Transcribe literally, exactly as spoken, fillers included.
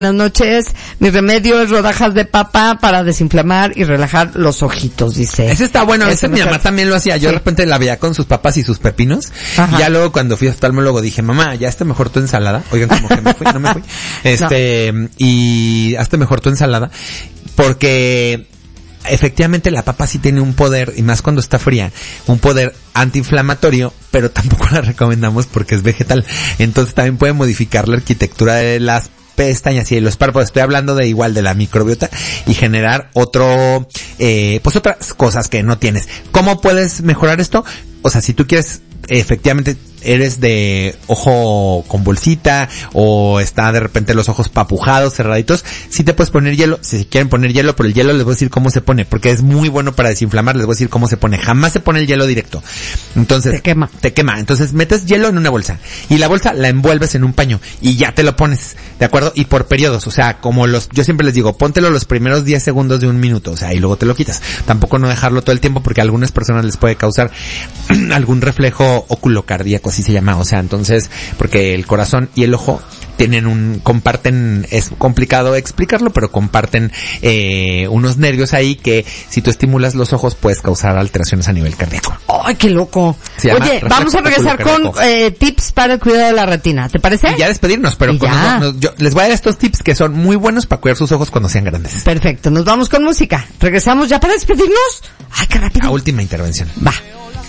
Buenas noches, mi remedio es rodajas de papa para desinflamar y relajar los ojitos, dice. Ese está bueno, ese mi mamá mejor. también lo hacía. Yo sí. De repente la veía con sus papas y sus pepinos. Ajá. Y ya luego cuando fui a oftalmólogo dije, mamá, ya esté mejor tu ensalada. Oigan, como que me fui, no me fui. Este, no. Y hazte mejor tu ensalada. Porque efectivamente la papa sí tiene un poder, y más cuando está fría, un poder antiinflamatorio, pero tampoco la recomendamos porque es vegetal. Entonces también puede modificar la arquitectura de las pestañas y de los párpados. Estoy hablando de igual de la microbiota y generar otro, eh, pues otras cosas que no tienes. ¿Cómo puedes mejorar esto? O sea, si tú quieres, efectivamente, eres de ojo con bolsita o está de repente los ojos papujados, cerraditos, sí te puedes poner hielo, si quieren poner hielo, pero el hielo les voy a decir cómo se pone, porque es muy bueno para desinflamar, les voy a decir cómo se pone. Jamás se pone el hielo directo. Entonces, te quema. Te quema. Entonces metes hielo en una bolsa y la bolsa la envuelves en un paño y ya te lo pones, ¿de acuerdo? Y por periodos, o sea, como los, yo siempre les digo, póntelo los primeros diez segundos de un minuto, o sea, y luego te lo quitas. Tampoco no dejarlo todo el tiempo porque a algunas personas les puede causar algún reflejo oculocardíaco, así se llama, o sea, entonces, porque el corazón y el ojo tienen un, comparten, es complicado explicarlo, pero comparten eh, unos nervios ahí que si tú estimulas los ojos puedes causar alteraciones a nivel cardíaco. ¡Ay, qué loco! Oye, vamos a regresar con eh, tips para el cuidado de la retina, ¿te parece? Y ya despedirnos, pero con eso, no, yo les voy a dar estos tips que son muy buenos para cuidar sus ojos cuando sean grandes. Perfecto, nos vamos con música. Regresamos ya para despedirnos. ¡Ay, qué rápido! La última intervención. Va.